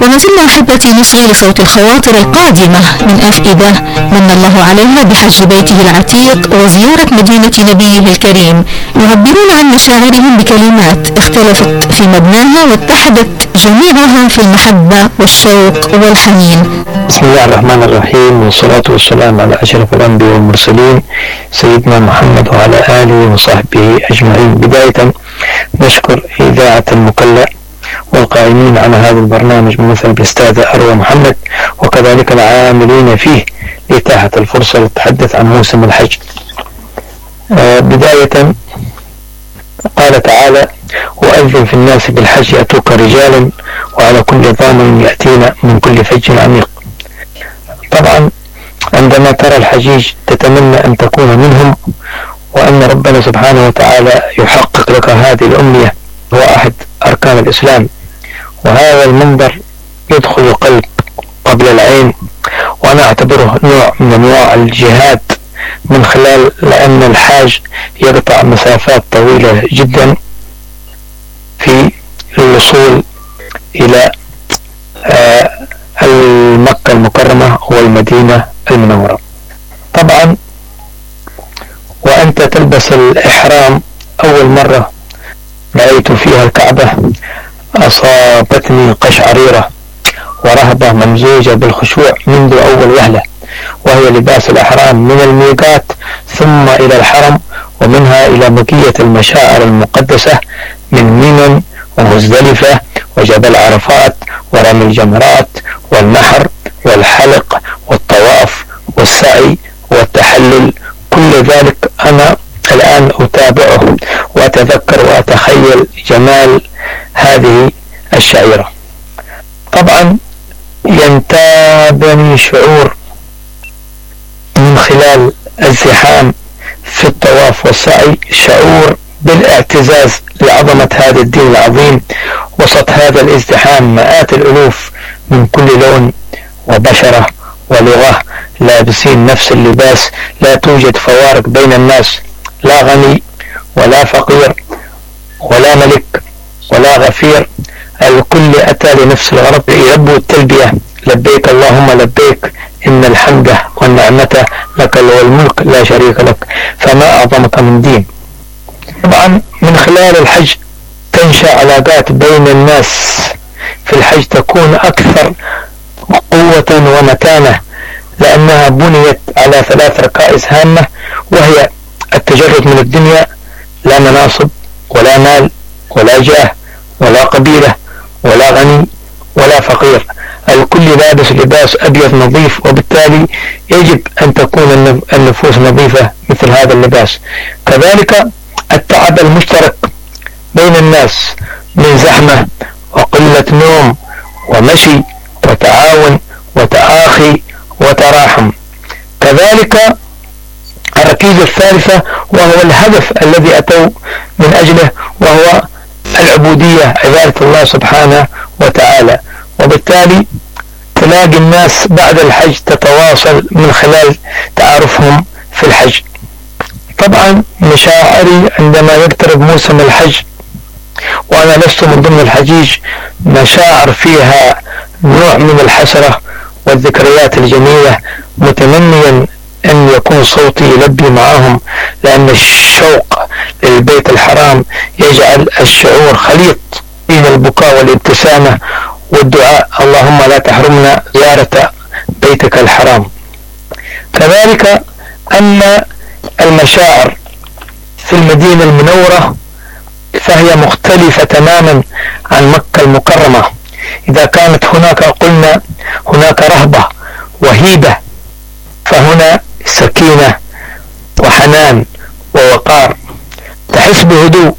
وما زلنا أحبتي نصغي لصوت الخواطر القادمة من أفئدة من الله عليها بحج بيته العتيق وزيارة مدينة نبيه الكريم، يعبرون عن مشاعرهم بكلمات اختلفت في مبناها واتحدت جميعها في المحبة والشوق والحنين. بسم الله الرحمن الرحيم، والصلاة والسلام على أشرف الأنبياء والمرسلين سيدنا محمد وعلى آله وصحبه أجمعين. بداية نشكر إذاعة المكلا والقائمين على هذا البرنامج مثل الأستاذة أروى محمد، وكذلك العاملين فيه لإتاحة الفرصة للتحدث عن موسم الحج. بداية قال تعالى: وأذن في الناس بالحج يأتوك رجالا وعلى كل ضامن يأتينا من كل فج عميق. طبعا عندما ترى الحجيج تتمنى أن تكون منهم، وأن ربنا سبحانه وتعالى يحقق لك هذه الأمنية، هو أحد أركان الإسلام. وهذا المنظر يدخل القلب قبل العين، وأنا أعتبره نوع من أنواع الجهاد من خلال لأن الحاج يقطع مسافات طويلة جدا في الوصول إلى مكة المكرمة والمدينة المنورة. طبعا وأنت تلبس الإحرام أول مرة رأيت فيها الكعبة أصابتني قشعريرة ورهبة ممزوجة بالخشوع منذ أول وهلة، وهي لباس الإحرام من الميقات ثم إلى الحرم، ومنها إلى بقية المشاعر المقدسة من منى ومزدلفة وجبل عرفات ورمي الجمرات والنحر والحلق والطواف والسعي والتحلل. كل ذلك أنا الآن أتابعه وأتذكر وأتخيل جمال هذه الشعيرة. طبعا ينتابني شعور من خلال الزحام في الطواف والسعي، شعور بالاعتزاز لعظمة هذا الدين العظيم وسط هذا الازدحام. مئات الألوف من كل لون وبشرة ولغة لابسين نفس اللباس، لا توجد فوارق بين الناس، لا غني ولا فقير ولا ملك ولا غفير، الكل أتى لنفس الغرض، يلبوا التلبية: لبيك اللهم لبيك إن الحمد والنعمة لك والملك لا شريك لك. فما أعظمك من دين. طبعا من خلال الحج تنشأ علاقات بين الناس، في الحج تكون أكثر قوة ومتانة، لأنها بنيت على 3 ركائز هامة، وهي التجرد من الدنيا، لا مناصب ولا مال ولا جاه ولا قبيلة ولا غني ولا فقير، الكل لابس لباس أبيض نظيف، وبالتالي يجب أن تكون النفوس نظيفة مثل هذا اللباس. كذلك التعب المشترك بين الناس من زحمة وقلة نوم ومشي وتعاون وتآخي وتراحم. كذلك الركيزة الثالثة وهو الهدف الذي أتوا من أجله، وهو العبودية، عبادة الله سبحانه وتعالى. وبالتالي تلاقي الناس بعد الحج تتواصل من خلال تعارفهم في الحج. طبعا مشاعري عندما يقترب موسم الحج وأنا لست من ضمن الحجيج، مشاعر فيها نوع من الحسرة والذكريات الجميلة، متمنيا أن يكون صوتي يلبي معهم، لأن الشوق للبيت الحرام يجعل الشعور خليط بين البكاء والابتسامة والدعاء: اللهم لا تحرمنا زيارة بيتك الحرام. كذلك أن المشاعر في المدينة المنورة فهي مختلفة تماما عن مكة المكرمة. إذا كانت هناك قلنا هناك رهبة وهيبة، فهنا سكينة وحنان ووقار، تحس بهدوء